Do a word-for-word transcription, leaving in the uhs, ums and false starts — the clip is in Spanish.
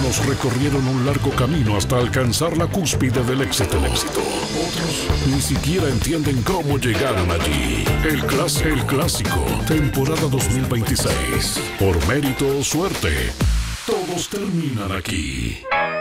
Algunos recorrieron un largo camino hasta alcanzar la cúspide del éxito. Otros ni siquiera entienden cómo llegaron allí. El, clas el Clásico, temporada dos mil veintiséis. Por mérito o suerte, todos terminan aquí.